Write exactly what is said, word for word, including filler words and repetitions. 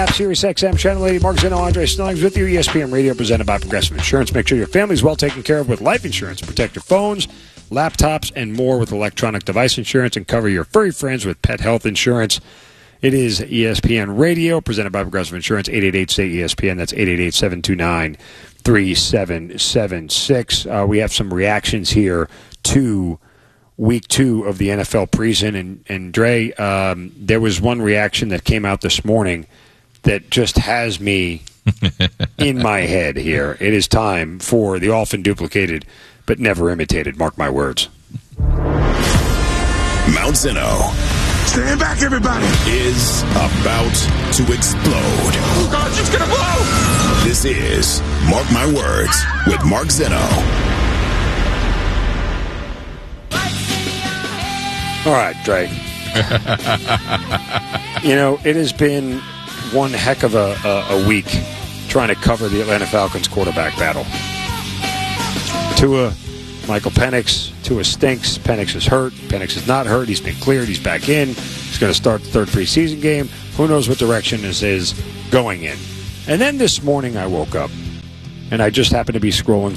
Sirius X M, Channel eighty, Mark Zeno, Andre Snellings with you. E S P N Radio presented by Progressive Insurance. Make sure your family's well taken care of with life insurance. Protect your phones, laptops, and more with electronic device insurance, and cover your furry friends with pet health insurance. It is E S P N Radio presented by Progressive Insurance. eight eight eight, S A Y, E S P N. That's eight eight eight, seven two nine, three seven seven six. Uh, we have some reactions here to week two of the N F L preseason. And, and Dre, um, there was one reaction that came out this morning that just has me in my head here. It is time for the often duplicated but never imitated, mark my words. Mount Zeno. Stand back, everybody. Is about to explode. Oh, God, it's going to blow. This is Mark My Words with Mark Zeno. All right, Dre. You know, it has been one heck of a, a, a week trying to cover the Atlanta Falcons quarterback battle. Tua, Michael Penix. Tua stinks. Penix is hurt. Penix is not hurt. He's been cleared. He's back in. He's going to start the third preseason game. Who knows what direction this is going in. And then this morning I woke up, and I just happened to be scrolling